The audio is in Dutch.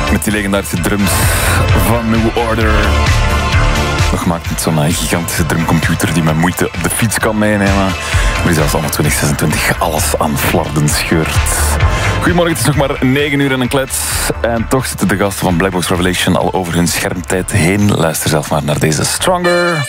Met die legendarische drums van New Order. Nog maakt het zo'n gigantische drumcomputer die met moeite op de fiets kan meenemen. Maar die zelfs allemaal 2026 alles aan flarden scheurt. Goedemorgen, het is nog maar 9 uur en een klets. En toch zitten de gasten van Black Box Revelation al over hun schermtijd heen. Luister zelf maar naar deze Stronger.